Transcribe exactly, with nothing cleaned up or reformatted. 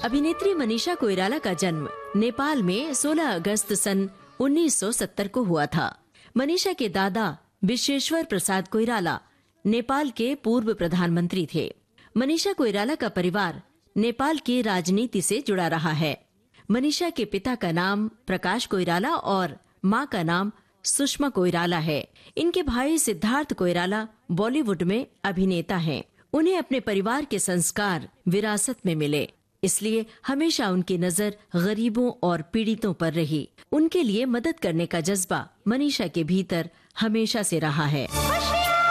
अभिनेत्री मनीषा कोइराला का जन्म नेपाल में सोलह अगस्त सन उन्नीस सौ सत्तर को हुआ था। मनीषा के दादा विश्वेश्वर प्रसाद कोइराला नेपाल के पूर्व प्रधानमंत्री थे। मनीषा कोइराला का परिवार नेपाल की राजनीति से जुड़ा रहा है। मनीषा के पिता का नाम प्रकाश कोइराला और मां का नाम सुषमा कोइराला है। इनके भाई सिद्धार्थ कोइराला बॉलीवुड में अभिनेता हैं। उन्हें अपने परिवार के संस्कार विरासत में मिले, इसलिए हमेशा उनकी नजर गरीबों और पीड़ितों पर रही। उनके लिए मदद करने का जज्बा मनीषा के भीतर हमेशा से रहा है।